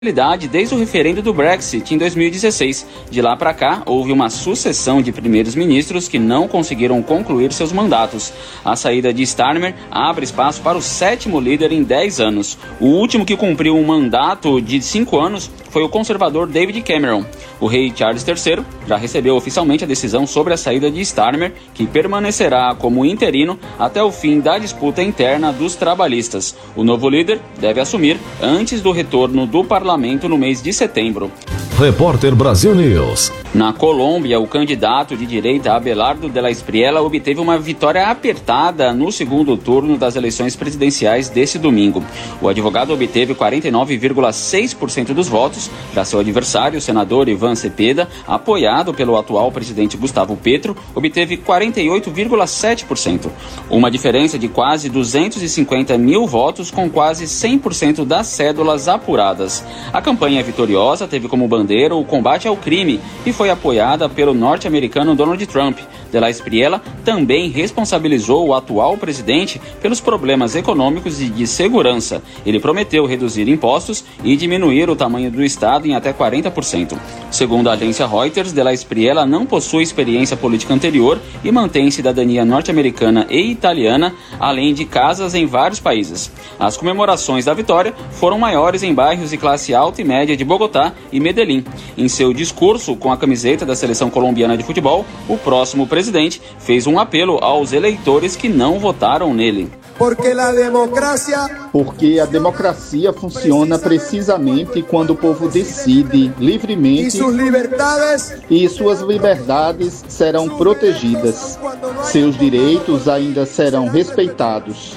desde o referendo do Brexit em 2016. De lá para cá, houve uma sucessão de primeiros ministros que não conseguiram concluir seus mandatos. A saída de Starmer abre espaço para o 7º líder em 10 anos. O último que cumpriu um mandato de 5 anos foi o conservador David Cameron. O rei Charles III já recebeu oficialmente a decisão sobre a saída de Starmer, que permanecerá como interino até o fim da disputa interna dos trabalhistas. O novo líder deve assumir antes do retorno do parlamento no mês de setembro. Repórter Brasil News. Na Colômbia, o candidato de direita Abelardo de la Espriella obteve uma vitória apertada no segundo turno das eleições presidenciais desse domingo. O advogado obteve 49,6% dos votos, já seu adversário, o senador Iván Cepeda, apoiado pelo atual presidente Gustavo Petro, obteve 48,7%. Uma diferença de quase 250 mil votos com quase 100% das cédulas apuradas. A campanha vitoriosa teve como bandeira o combate ao crime e foi apoiada pelo norte-americano Donald Trump. De la Espriella também responsabilizou o atual presidente pelos problemas econômicos e de segurança. Ele prometeu reduzir impostos e diminuir o tamanho do Estado em até 40%. Segundo a agência Reuters, de la Espriella não possui experiência política anterior e mantém cidadania norte-americana e italiana, além de casas em vários países. As comemorações da vitória foram maiores em bairros de classe alta e média de Bogotá e Medellín. Em seu discurso com a camiseta da seleção colombiana de futebol, o próximo presidente fez um apelo aos eleitores que não votaram nele. Porque a democracia funciona precisamente quando o povo decide livremente e suas liberdades serão protegidas. Seus direitos ainda serão respeitados.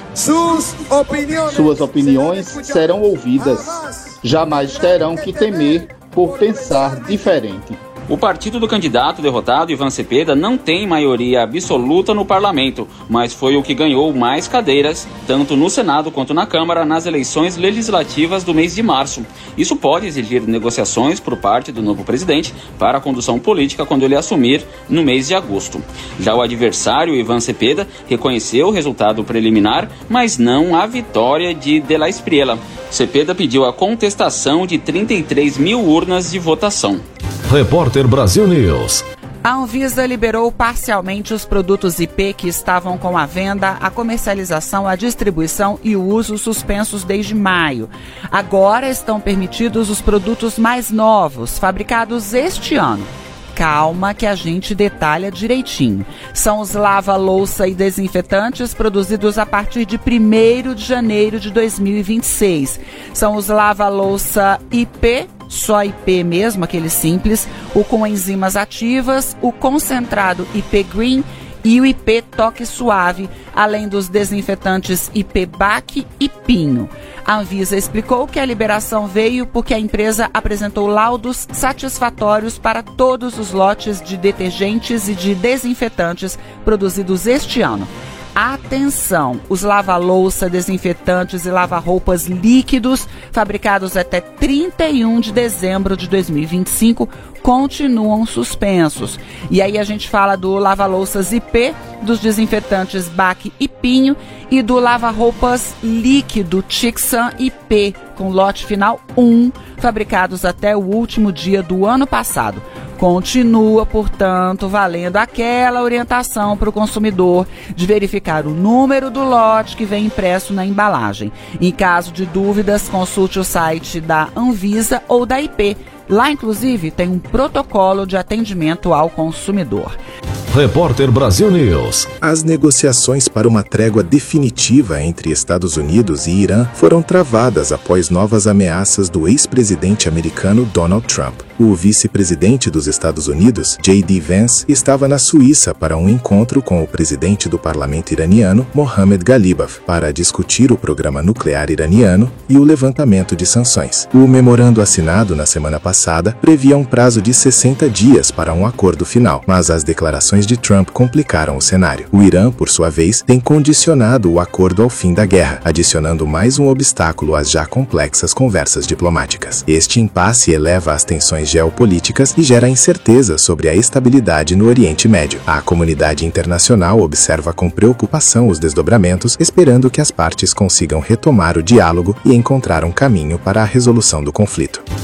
Suas opiniões serão ouvidas. Jamais terão que temer por pensar diferente. O partido do candidato derrotado, Iván Cepeda, não tem maioria absoluta no parlamento, mas foi o que ganhou mais cadeiras, tanto no Senado quanto na Câmara, nas eleições legislativas do mês de março. Isso pode exigir negociações por parte do novo presidente para a condução política quando ele assumir no mês de agosto. Já o adversário, Iván Cepeda, reconheceu o resultado preliminar, mas não a vitória de la Espriella. Cepeda pediu a contestação de 33 mil urnas de votação. Repórter Brasil News. A Anvisa liberou parcialmente os produtos IP que estavam com a venda, a comercialização, a distribuição e o uso suspensos desde maio. Agora estão permitidos os produtos mais novos, fabricados este ano. Calma que a gente detalha direitinho. São os lava-louça e desinfetantes produzidos a partir de 1º de janeiro de 2026. São os lava-louça IP, só IP mesmo, aquele simples, o com enzimas ativas, o concentrado IP Green e o IP Toque Suave, além dos desinfetantes IP Bac e Pinho. A Anvisa explicou que a liberação veio porque a empresa apresentou laudos satisfatórios para todos os lotes de detergentes e de desinfetantes produzidos este ano. Atenção, os lava-louça, desinfetantes e lava-roupas líquidos fabricados até 31 de dezembro de 2025 continuam suspensos. E aí a gente fala do lava-louças IP, dos desinfetantes Bac e Pinho e do lava-roupas líquido Tixan IP, com lote final 1, fabricados até o último dia do ano passado. Continua, portanto, valendo aquela orientação para o consumidor de verificar o número do lote que vem impresso na embalagem. Em caso de dúvidas, consulte o site da Anvisa ou da IP. Lá, inclusive, tem um protocolo de atendimento ao consumidor. Repórter Brasil News. As negociações para uma trégua definitiva entre Estados Unidos e Irã foram travadas após novas ameaças do ex-presidente americano Donald Trump. O vice-presidente dos Estados Unidos, J.D. Vance, estava na Suíça para um encontro com o presidente do parlamento iraniano, Mohammad Ghalibaf, para discutir o programa nuclear iraniano e o levantamento de sanções. O memorando assinado na semana passada previa um prazo de 60 dias para um acordo final, mas as declarações de Trump complicaram o cenário. O Irã, por sua vez, tem condicionado o acordo ao fim da guerra, adicionando mais um obstáculo às já complexas conversas diplomáticas. Este impasse eleva as tensões tensões geopolíticas e gera incerteza sobre a estabilidade no Oriente Médio. A comunidade internacional observa com preocupação os desdobramentos, esperando que as partes consigam retomar o diálogo e encontrar um caminho para a resolução do conflito.